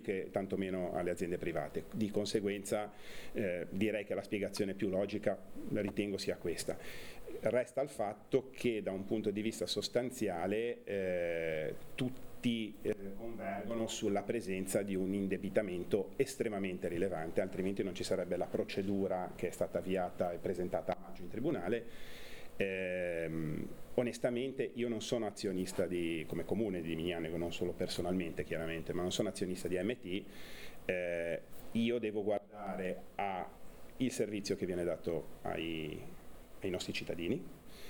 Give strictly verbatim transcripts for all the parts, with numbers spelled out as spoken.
pubbliche, tantomeno alle aziende private. Di conseguenza eh, direi che la spiegazione più logica ritengo sia questa. Resta il fatto che da un punto di vista sostanziale eh, tutti eh, convergono sulla presenza di un indebitamento estremamente rilevante, altrimenti non ci sarebbe la procedura che è stata avviata e presentata a maggio in tribunale. Eh, onestamente io non sono azionista di, come comune di Mignano, non solo personalmente chiaramente, ma non sono azionista di A M T, eh, io devo guardare al servizio che viene dato ai, ai nostri cittadini,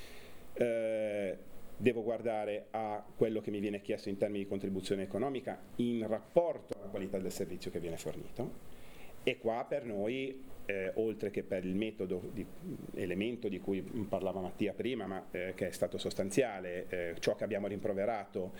eh, devo guardare a quello che mi viene chiesto in termini di contribuzione economica in rapporto alla qualità del servizio che viene fornito. E qua per noi, eh, oltre che per il metodo, di, elemento di cui parlava Mattia prima, ma eh, che è stato sostanziale, eh, ciò che abbiamo rimproverato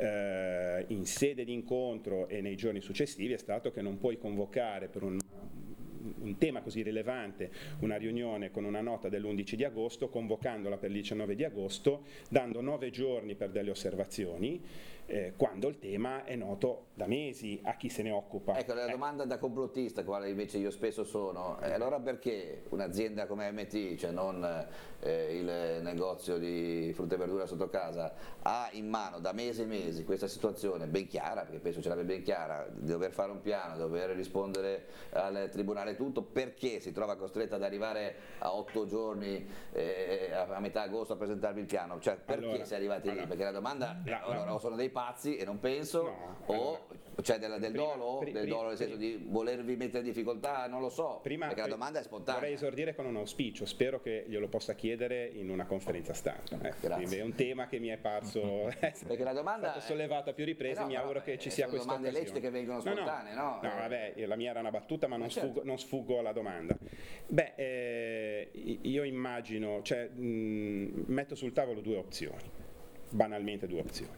eh, in sede di incontro e nei giorni successivi è stato che non puoi convocare per un un tema così rilevante, una riunione con una nota dell'undici di agosto, convocandola per il diciannove di agosto, dando nove giorni per delle osservazioni, eh, quando il tema è noto da mesi a chi se ne occupa. Ecco, la domanda da complottista, quale invece io spesso sono, eh, allora perché un'azienda come A M T, cioè non eh, il negozio di frutta e verdura sotto casa, ha in mano da mesi e mesi questa situazione ben chiara, perché penso ce l'abbia ben chiara, di dover fare un piano, dover rispondere al tribunale tutto, perché si trova costretta ad arrivare a otto giorni eh, a metà agosto a presentarvi il piano? Cioè perché allora, si è arrivati allora, lì? Perché la domanda la, o no, sono dei pazzi e non penso, no, o allora, c'è del, del prima, dolo, prima, del dolo nel senso prima, di volervi mettere in difficoltà, non lo so, prima, perché la domanda è spontanea. Vorrei esordire con un auspicio, spero che glielo possa chiedere in una conferenza stampa. Eh. È un tema che mi è parso perché la domanda è stato sollevato a più riprese, eh no, mi auguro no, che ci sia questa occasione. Sono domande lecite che vengono spontanee, no? No, no, no vabbè, la mia era una battuta, ma non, ma certo. sfuggo, non sfuggo alla domanda. Beh, eh, io immagino, cioè, mh, metto sul tavolo due opzioni, banalmente due opzioni.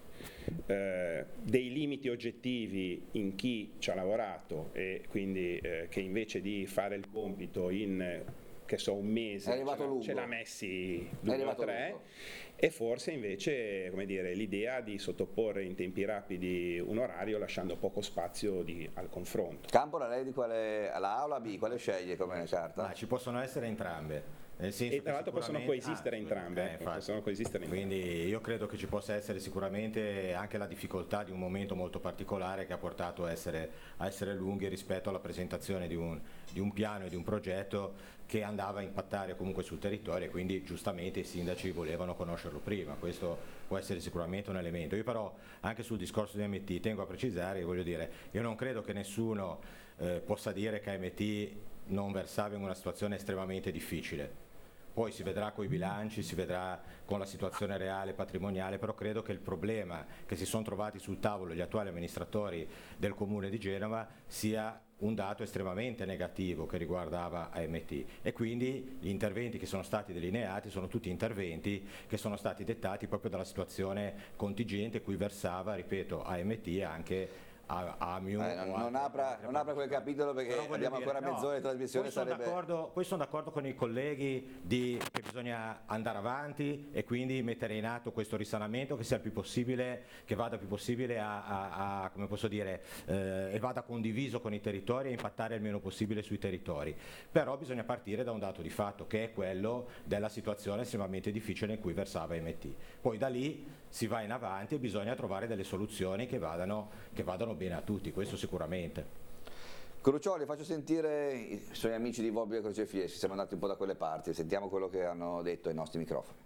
Eh, dei limiti oggettivi in chi ci ha lavorato e quindi eh, che invece di fare il compito in che so un mese ce l'ha messi due o tre lungo. E forse invece come dire, l'idea di sottoporre in tempi rapidi un orario lasciando poco spazio di, al confronto. Campola, lei di quale, alla A o alla B, quale sceglie come carta? Ma ci possono essere entrambe. Nel senso e tra l'altro possono coesistere ah, entrambe, eh, possono coesistere quindi entrambe. Io credo che ci possa essere sicuramente anche la difficoltà di un momento molto particolare che ha portato a essere, a essere lunghi rispetto alla presentazione di un, di un piano e di un progetto che andava a impattare comunque sul territorio e quindi giustamente i sindaci volevano conoscerlo prima, questo può essere sicuramente un elemento. Io però anche sul discorso di A M T tengo a precisare, voglio dire, io non credo che nessuno eh, possa dire che A M T non versava in una situazione estremamente difficile. Poi si vedrà con i bilanci, si vedrà con la situazione reale patrimoniale, però credo che il problema che si sono trovati sul tavolo gli attuali amministratori del Comune di Genova sia un dato estremamente negativo che riguardava A M T e quindi gli interventi che sono stati delineati sono tutti interventi che sono stati dettati proprio dalla situazione contingente cui versava, ripeto, A M T anche a, a mio, eh, non, non, apra, non apra quel capitolo perché abbiamo dire, ancora mezz'ora no, di trasmissione. Poi sono, sarebbe... d'accordo, poi sono d'accordo con i colleghi di, che bisogna andare avanti e quindi mettere in atto questo risanamento che sia il più possibile, che vada più possibile a, a, a come posso dire, eh, e vada condiviso con i territori e impattare il meno possibile sui territori. Però bisogna partire da un dato di fatto che è quello della situazione estremamente difficile in cui versava A M T. Poi da lì si va in avanti e bisogna trovare delle soluzioni che vadano, che vadano bene a tutti, questo sicuramente. Crucioli, faccio sentire i suoi amici di Vobbio e Crocefieschi, siamo andati un po' da quelle parti, sentiamo quello che hanno detto ai nostri microfoni.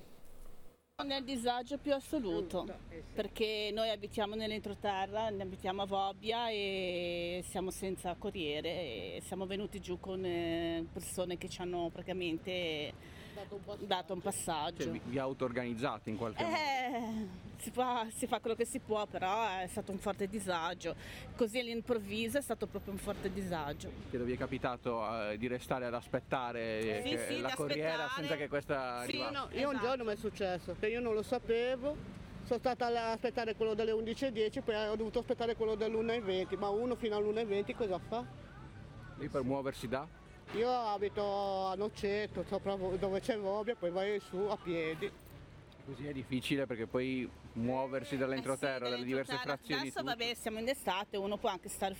Nel disagio più assoluto, perché noi abitiamo nell'entroterra, ne abitiamo a Vobbia e siamo senza corriere e siamo venuti giù con persone che ci hanno praticamente dato un passaggio. Dato un passaggio. Cioè, vi auto-organizzate in qualche eh, modo? Si fa, si fa quello che si può, però è stato un forte disagio. Così all'improvviso è stato proprio un forte disagio. Che vi è capitato uh, di restare ad aspettare sì, che sì, la corriera senza che questa sì, arrivasse? no, io esatto. Un giorno mi è successo, che io non lo sapevo, sono stata ad aspettare quello delle undici e dieci, poi ho dovuto aspettare quello dell'una e venti, ma uno fino all'una e venti cosa fa? Lì per muoversi da? Io abito a Noceto, sopra dove c'è Vobbia, poi vai su a piedi. Così è difficile perché poi muoversi dall'entroterra, eh sì, dalle diverse frazioni. Adesso vabbè siamo in estate, uno può anche stare